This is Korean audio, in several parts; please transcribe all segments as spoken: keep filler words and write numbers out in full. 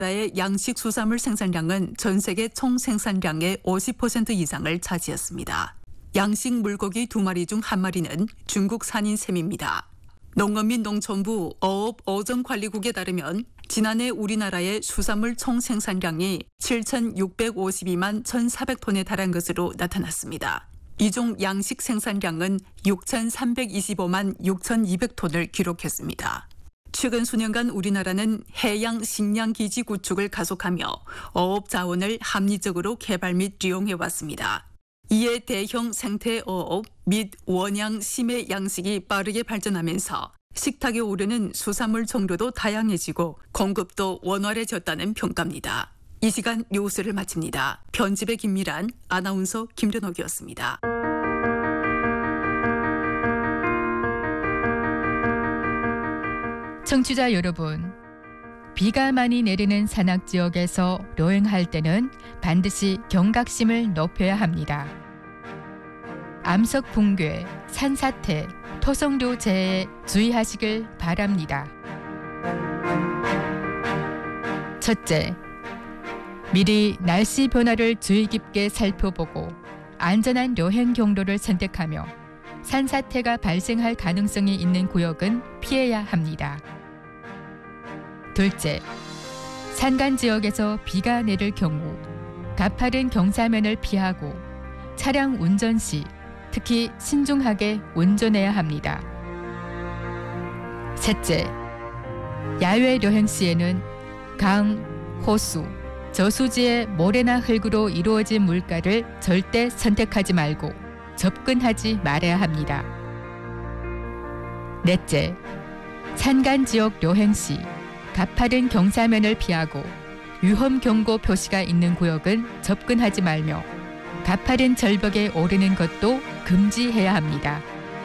우리나라의 양식 수산물 생산량은 전 세계 총 생산량의 오십 퍼센트 이상을 차지했습니다. 양식 물고기 두 마리 중 한 마리는 중국산인 셈입니다. 농업 및 농촌부 어업어종관리국에 따르면 지난해 우리나라의 수산물 총 생산량이 칠천육백오십이만 천사백 톤에 달한 것으로 나타났습니다. 이 중 양식 생산량은 육천삼백이십오만 육천이백 톤을 기록했습니다. 최근 수년간 우리나라는 해양 식량 기지 구축을 가속하며 어업 자원을 합리적으로 개발 및 이용해 왔습니다. 이에 대형 생태 어업 및 원양 심해 양식이 빠르게 발전하면서 식탁에 오르는 수산물 종류도 다양해지고 공급도 원활해졌다는 평가입니다. 이 시간 뉴스를 마칩니다. 편집의 김미란, 아나운서 김련옥이었습니다. 청취자 여러분, 비가 많이 내리는 산악지역에서 여행할 때는 반드시 경각심을 높여야 합니다. 암석 붕괴, 산사태, 토성도 재해에 주의하시길 바랍니다. 첫째, 미리 날씨 변화를 주의 깊게 살펴보고 안전한 여행 경로를 선택하며 산사태가 발생할 가능성이 있는 구역은 피해야 합니다. 둘째, 산간 지역에서 비가 내릴 경우 가파른 경사면을 피하고 차량 운전 시 특히 신중하게 운전해야 합니다. 셋째, 야외 여행 시에는 강, 호수, 저수지의 모래나 흙으로 이루어진 물가를 절대 선택하지 말고 접근하지 말아야 합니다. 넷째, 산간 지역 여행 시 가파른 경사면을 피하고 위험 경고 표시가 있는 구역은 접근하지 말며 가파른 절벽에 오르는 것도 금지해야 합니다.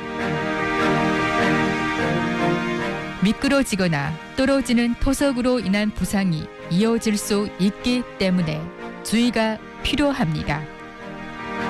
미끄러지거나 떨어지는 토석으로 인한 부상이 이어질 수 있기 때문에 주의가 필요합니다.